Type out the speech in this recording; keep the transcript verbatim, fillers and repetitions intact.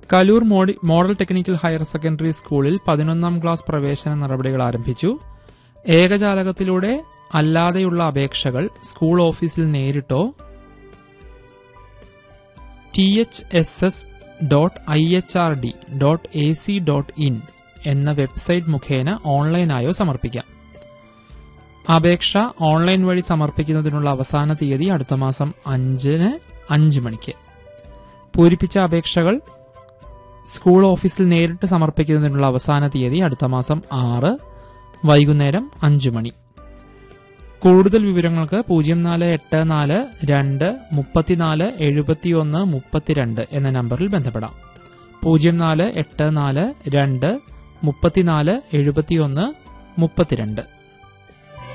Kaloor model technical higher secondary സ്കൂളിൽ പതിനൊന്നാം class പ്രവേശന നടപടികൾ ആരംഭിച്ചു. ഏകജാലകത്തിലൂടെ അല്ലാതെയുള്ള അപേക്ഷകൾ സ്കൂൾ ഓഫീസിൽ നേരിട്ടോ T H S S dot I H R D dot A C dot in എന്ന വെബ്സൈറ്റ് മുഖേന ഓൺലൈനായോ സമർപ്പിക്കാം. അപേക്ഷ ഓൺലൈൻ വഴി സമർപ്പിക്കുന്നതിനുള്ള അവസാന തീയതി അടുത്ത മാസം അഞ്ചിന് അഞ്ച് മണിക്ക്. പൂരിപ്പിച്ച അപേക്ഷകൾ സ്കൂൾ ഓഫീസിൽ നേരിട്ട് സമർപ്പിക്കുന്നതിനുള്ള അവസാന തീയതി അടുത്ത മാസം ആറ് വൈകുന്നേരം അഞ്ചു മണി. കൂടുതൽ വിവരങ്ങൾക്ക് പൂജ്യം നാല് എട്ട് നാല് രണ്ട് മുപ്പത്തിനാല് എഴുപത്തിയൊന്ന് മുപ്പത്തിരണ്ട് എന്ന നമ്പറിൽ ബന്ധപ്പെടാം. പൂജ്യം നാല് എട്ട് നാല് രണ്ട് മുപ്പത്തിനാല് എഴുപത്തിയൊന്ന് മുപ്പത്തിരണ്ട്.